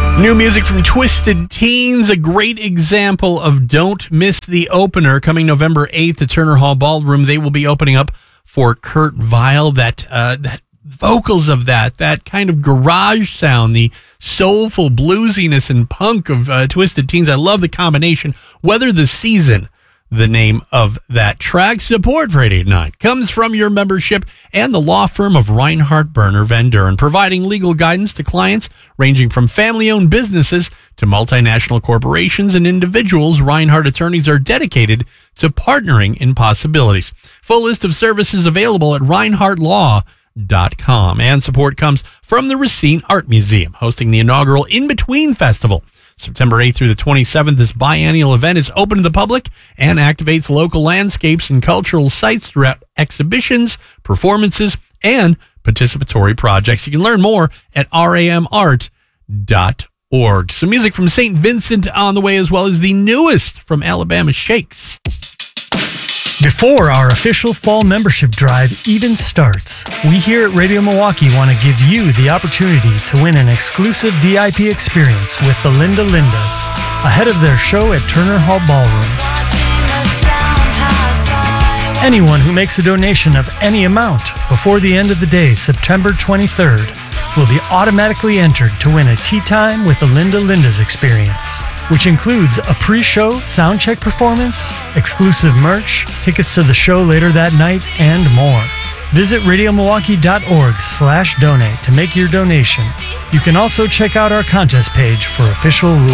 New music from Twisted Teens, a great example of Don't Miss the Opener, coming November 8th at Turner Hall Ballroom. They will be opening up for Kurt Vile. That vocals of that kind of garage sound, the soulful bluesiness and punk of Twisted Teens. I love the combination. Weather the Season, the name of that track. Support for 889 comes from your membership and the law firm of Reinhardt Berner Van Duren, providing legal guidance to clients ranging from family-owned businesses to multinational corporations and individuals. Reinhardt attorneys are dedicated to partnering in possibilities. Full list of services available at reinhardtlaw.com. And support comes from the Racine Art Museum, hosting the inaugural In Between Festival. September 8th through the 27th, this biennial event is open to the public and activates local landscapes and cultural sites throughout exhibitions, performances, and participatory projects. You can learn more at ramart.org. Some music from St. Vincent on the way, as well as the newest from Alabama Shakes. Before our official fall membership drive even starts, we here at Radio Milwaukee want to give you the opportunity to win an exclusive VIP experience with the Linda Lindas ahead of their show at Turner Hall Ballroom. Anyone who makes a donation of any amount before the end of the day, September 23rd, will be automatically entered to win a Tea Time with the Linda Lindas experience, which includes a pre-show sound check performance, exclusive merch, tickets to the show later that night, and more. Visit radiomilwaukee.org/donate to make your donation. You can also check out our contest page for official rules.